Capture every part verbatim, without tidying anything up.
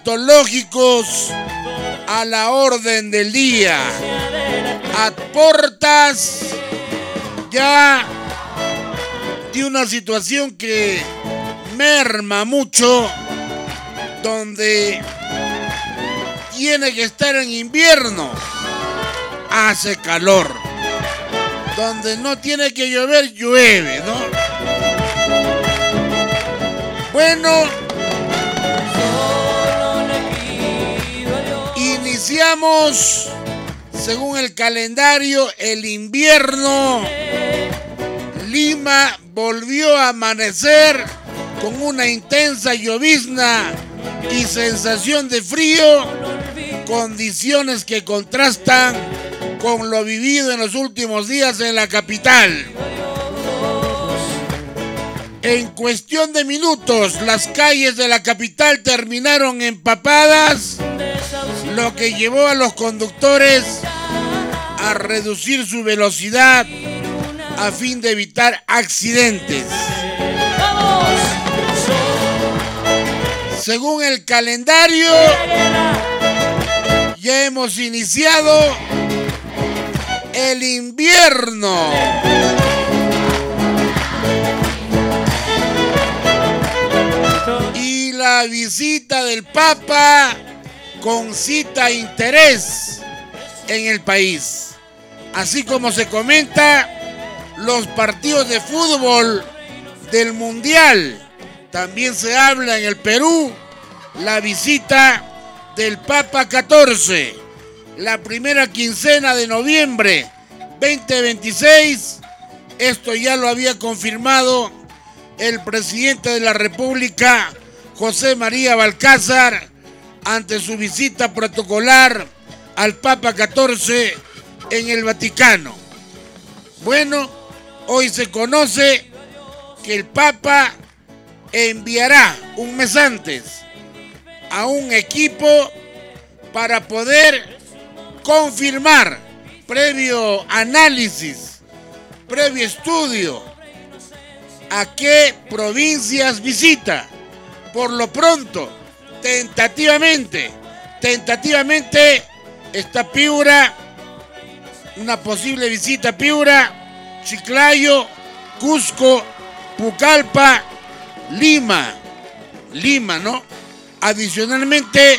Lógicos a la orden del día. A portas ya de una situación que merma mucho, donde tiene que estar en invierno, hace calor. Donde no tiene que llover, llueve, ¿no? Bueno, iniciamos, según el calendario, el invierno. Lima volvió a amanecer con una intensa llovizna y sensación de frío, condiciones que contrastan con lo vivido en los últimos días en la capital. En cuestión de minutos, las calles de la capital terminaron empapadas, lo que llevó a los conductores a reducir su velocidad a fin de evitar accidentes. Según el calendario, ya hemos iniciado el invierno. Y la visita del Papa concita interés en el país. Así como se comenta, los partidos de fútbol del Mundial. También se habla en el Perú la visita del Papa catorce. La primera quincena de noviembre veinte veintiséis. Esto ya lo había confirmado el presidente de la República, José María Balcázar, ante su visita protocolar al Papa catorce en el Vaticano. Bueno, hoy se conoce que el Papa enviará un mes antes a un equipo para poder confirmar, previo análisis, previo estudio, a qué provincias visita. Por lo pronto, tentativamente, tentativamente está Piura, una posible visita a Piura, Chiclayo, Cusco, Pucallpa, Lima, Lima, ¿no? Adicionalmente,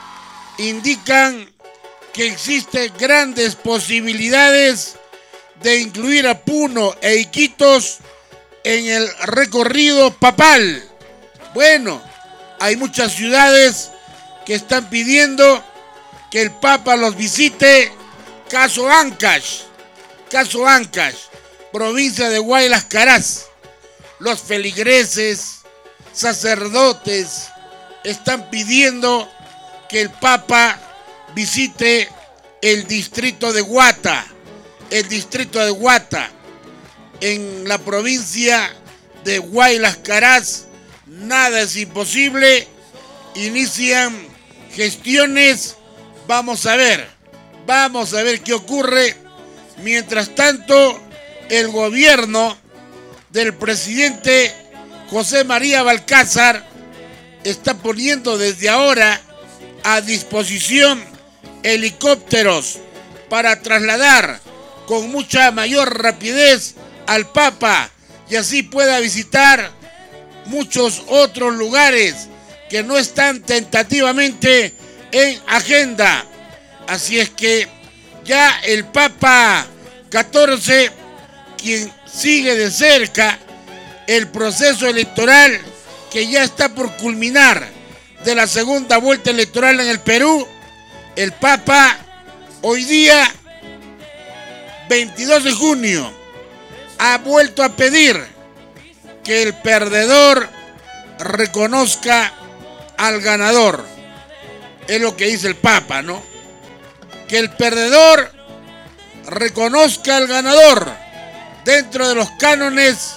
indican que existen grandes posibilidades de incluir a Puno e Iquitos en el recorrido papal. Bueno, hay muchas ciudades que están pidiendo que el Papa los visite. Caso Ancash, caso Ancash, provincia de Guaylas Caraz. Los feligreses, sacerdotes, están pidiendo que el Papa visite el distrito de Huata, el distrito de Huata, en la provincia de Guaylas Caraz. Nada es imposible, inician gestiones, vamos a ver, vamos a ver qué ocurre. Mientras tanto, el gobierno del presidente José María Balcázar está poniendo desde ahora a disposición helicópteros para trasladar con mucha mayor rapidez al Papa y así pueda visitar muchos otros lugares que no están tentativamente en agenda. Así es que ya el Papa catorce, quien sigue de cerca el proceso electoral que ya está por culminar de la segunda vuelta electoral en el Perú, el Papa hoy día, veintidós de junio, ha vuelto a pedir que el perdedor reconozca al ganador. Es lo que dice el Papa, ¿no? Que el perdedor reconozca al ganador dentro de los cánones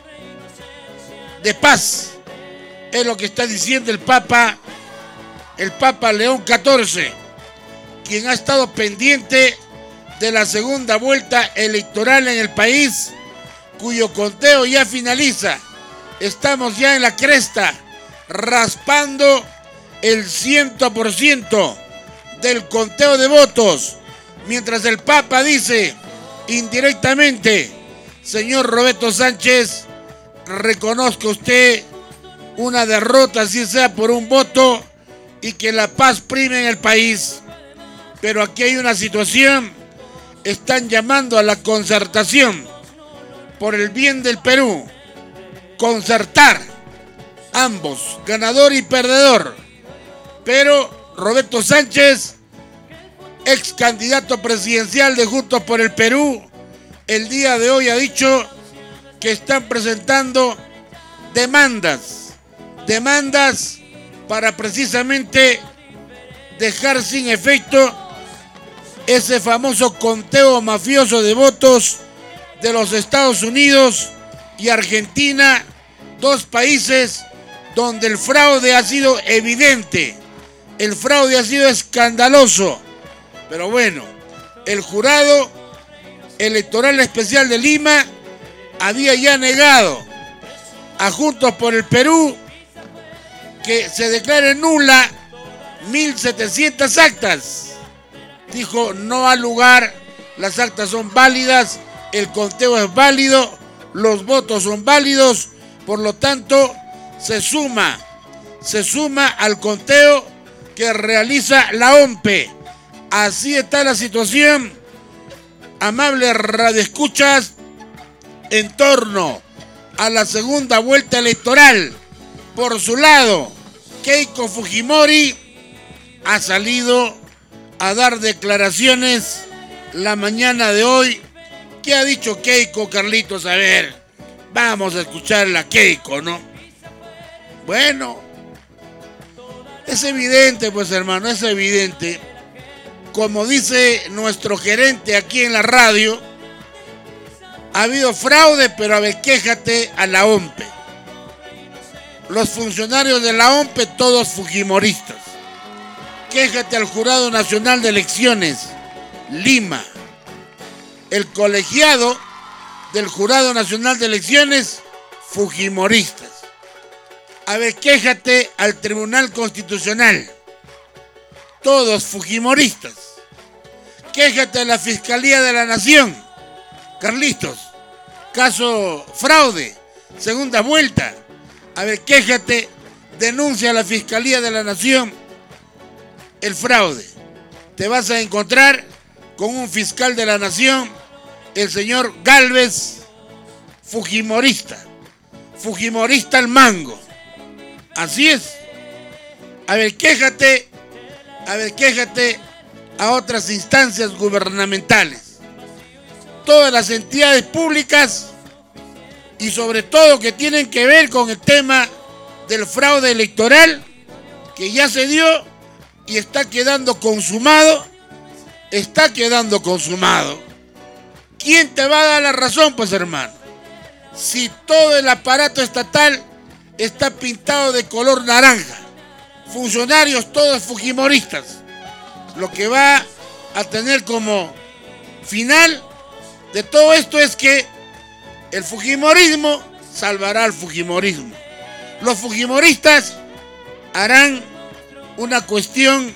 de paz. Es lo que está diciendo el Papa, el Papa León catorce, quien ha estado pendiente de la segunda vuelta electoral en el país, cuyo conteo ya finaliza. Estamos ya en la cresta, raspando el cien por ciento del conteo de votos, mientras el Papa dice indirectamente: señor Roberto Sánchez, reconozca usted una derrota, así sea por un voto, y que la paz prime en el país. Pero aquí hay una situación: están llamando a la concertación por el bien del Perú. Concertar, ambos, ganador y perdedor. Pero Roberto Sánchez, ex candidato presidencial de Juntos por el Perú, el día de hoy ha dicho que están presentando demandas, demandas para precisamente dejar sin efecto ese famoso conteo mafioso de votos de los Estados Unidos y Argentina, dos países donde el fraude ha sido evidente, el fraude ha sido escandaloso. Pero bueno, el jurado electoral especial de Lima había ya negado a Juntos por el Perú que se declare nula mil setecientas actas. Dijo: no ha lugar, las actas son válidas, el conteo es válido, los votos son válidos, por lo tanto se suma, se suma al conteo que realiza la O M P E. Así está la situación, amables radioescuchas, en torno a la segunda vuelta electoral. Por su lado, Keiko Fujimori ha salido a dar declaraciones la mañana de hoy. ¿Qué ha dicho Keiko, Carlitos? A ver, vamos a escucharla, Keiko, ¿no? Bueno, es evidente, pues, hermano, es evidente. Como dice nuestro gerente aquí en la radio, ha habido fraude, pero a ver, quéjate a la O M P E. Los funcionarios de la O M P E, todos fujimoristas. Quéjate al Jurado Nacional de Elecciones, Lima. El colegiado del Jurado Nacional de Elecciones, fujimoristas. A ver, quéjate al Tribunal Constitucional, todos fujimoristas. Quéjate a la Fiscalía de la Nación, Carlitos, caso fraude, segunda vuelta. A ver, quéjate, denuncia a la Fiscalía de la Nación el fraude. Te vas a encontrar con un fiscal de la Nación, el señor Gálvez, fujimorista, fujimorista al mango. Así es. A ver, quéjate, a ver, quéjate a otras instancias gubernamentales. Todas las entidades públicas y sobre todo que tienen que ver con el tema del fraude electoral que ya se dio y está quedando consumado, está quedando consumado. ¿Quién te va a dar la razón, pues, hermano? Si todo el aparato estatal está pintado de color naranja, funcionarios todos fujimoristas, lo que va a tener como final de todo esto es que el fujimorismo salvará al fujimorismo. Los fujimoristas harán una cuestión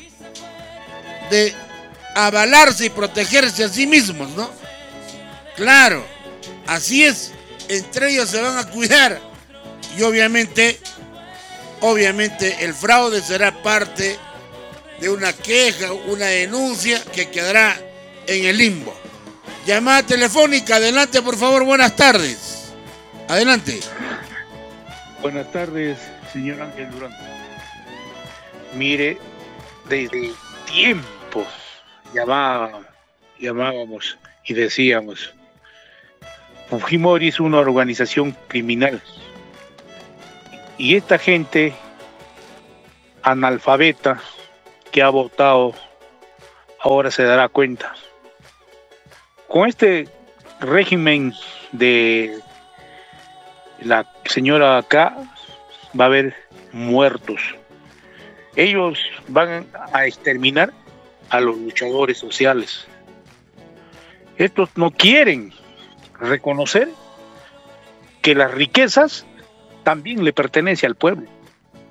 de avalarse y protegerse a sí mismos, ¿no? Claro, así es. Entre ellos se van a cuidar y obviamente, obviamente el fraude será parte de una queja, una denuncia que quedará en el limbo. Llamada telefónica, adelante por favor, buenas tardes. Adelante. Buenas tardes, señor Ángel Durán. Mire, desde tiempos llamábamos, llamábamos y decíamos: Fujimori es una organización criminal. Y esta gente analfabeta que ha votado ahora se dará cuenta. Con este régimen de la señora acá va a haber muertos. Ellos van a exterminar a los luchadores sociales. Estos no quieren reconocer que las riquezas también le pertenecen al pueblo.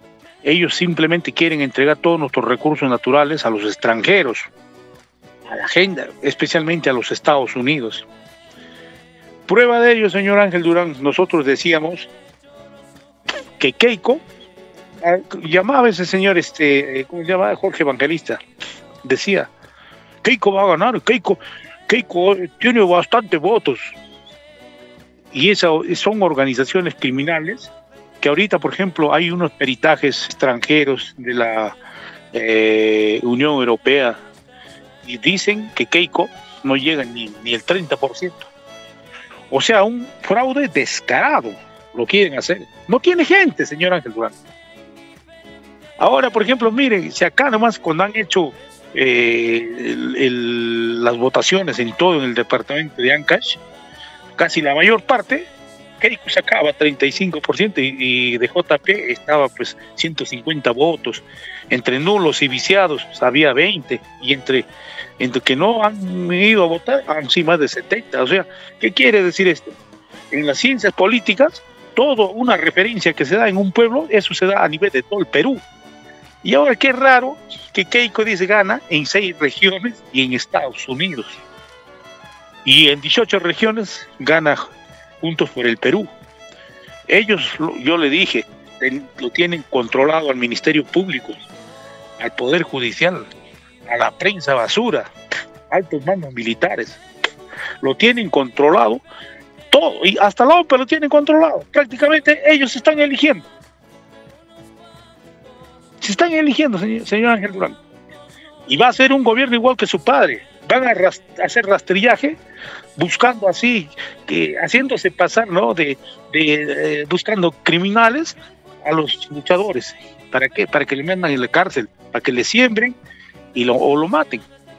ellos simplemente quieren entregar todos nuestros recursos naturales a los extranjeros, a la agenda, especialmente a los Estados Unidos. Prueba de ello, señor Ángel Durán, nosotros decíamos que Keiko, llamaba ese señor, este, ¿cómo se llama? Jorge Evangelista, decía, Keiko va a ganar, Keiko, Keiko tiene bastantes votos. Y esas son organizaciones criminales que ahorita, por ejemplo, hay unos peritajes extranjeros de la eh, Unión Europea y dicen que Keiko no llega ni, ni el treinta por ciento. O sea, un fraude descarado lo quieren hacer. No tiene gente, señor Ángel Durán. Ahora, por ejemplo, miren, si acá nomás cuando han hecho eh, el, el, las votaciones en todo en el departamento de Ancash, casi la mayor parte, Keiko sacaba treinta y cinco por ciento y, y de J P estaba pues ciento cincuenta votos. Entre nulos y viciados pues, había veinte, y entre, entre que no han ido a votar han sí más de setenta. O sea, ¿qué quiere decir esto? En las ciencias políticas, todo una referencia que se da en un pueblo, eso se da a nivel de todo el Perú. Y ahora qué raro que Keiko dice gana en seis regiones y en Estados Unidos. Y en dieciocho regiones gana Juntos por el Perú. Ellos, yo le dije, lo tienen controlado al Ministerio Público, al Poder Judicial, a la prensa basura, altos mandos militares. Lo tienen controlado todo, y hasta la O P E lo tienen controlado. Prácticamente ellos se están eligiendo. Se están eligiendo, señor, señor Ángel Durán. Y va a ser un gobierno igual que su padre. Van a rast- hacer rastrillaje, buscando así, que, haciéndose pasar, ¿no? De, de eh, buscando criminales a los luchadores. ¿Para qué? Para que le metan en la cárcel, para que le siembren y lo, o lo maten.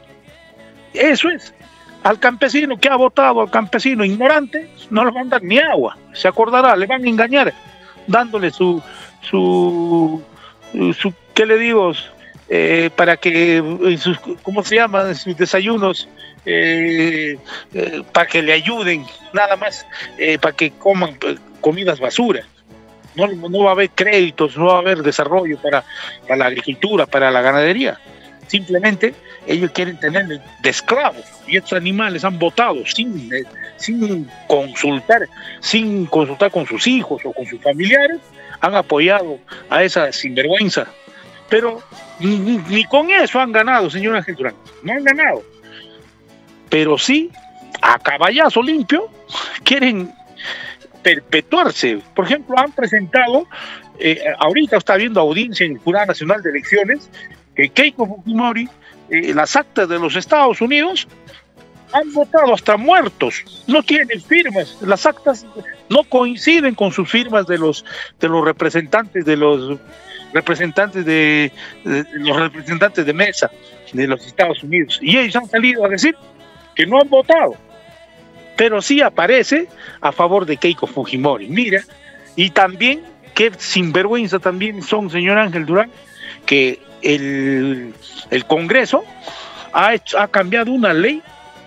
Eso es. Al campesino que ha votado, al campesino ignorante, no le van a dar ni agua. Se acordará, le van a engañar, dándole su, su, su ¿qué le digo? Eh, para que en sus, ¿cómo se llama? En sus desayunos, eh, eh, para que le ayuden, nada más, eh, para que coman eh, comidas basura. No, no va a haber créditos, no va a haber desarrollo para, para la agricultura, para la ganadería. Simplemente ellos quieren tener de esclavos, y estos animales han votado sin, eh, sin consultar, sin consultar con sus hijos o con sus familiares, han apoyado a esa sinvergüenza. Pero ni, ni con eso han ganado, señor Ángel Durán, no han ganado. Pero sí, a caballazo limpio, quieren perpetuarse. Por ejemplo, han presentado, eh, ahorita está habiendo audiencia en el Jurado Nacional de Elecciones, que Keiko Fujimori, eh, las actas de los Estados Unidos, han votado hasta muertos, no tienen firmas, las actas no coinciden con sus firmas de los, de los representantes de los representantes de, de, de los representantes de mesa de los Estados Unidos, y ellos han salido a decir que no han votado, pero sí aparece a favor de Keiko Fujimori. Mira, y también qué sinvergüenza también son, señor Ángel Durán, que el, el Congreso ha, hecho, ha cambiado una ley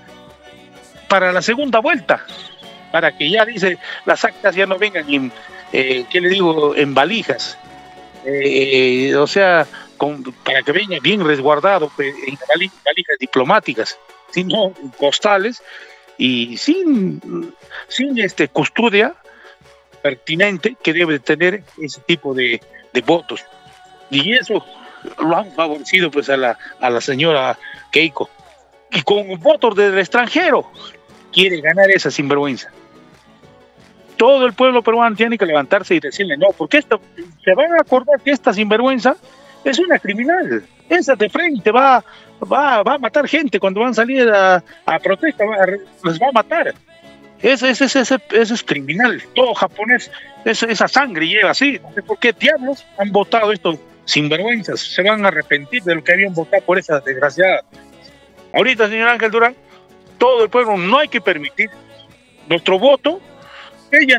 para la segunda vuelta, para que ya dice las actas ya no vengan en, eh, ¿qué le digo?, en valijas. Eh, o sea, con, para que venga bien resguardado pues, en valijas, valijas diplomáticas, sino en costales y sin, sin este, custodia pertinente que debe tener ese tipo de, de votos. Y eso lo han favorecido pues a la, a la señora Keiko. Y con votos del extranjero quiere ganar esa sinvergüenza. Todo el pueblo peruano tiene que levantarse y decirle no, porque esto, se van a acordar que esta sinvergüenza es una criminal. Esa de frente va, va, va a matar gente cuando van a salir a, a protesta, va a, les va a matar. Ese, ese, ese, ese, ese es criminal. Todo japonés, esa, esa sangre lleva así. No sé por qué diablos han votado estos sinvergüenzas. Se van a arrepentir de lo que habían votado por esa desgraciada. Ahorita, señor Ángel Durán, todo el pueblo no hay que permitir nuestro voto. Ella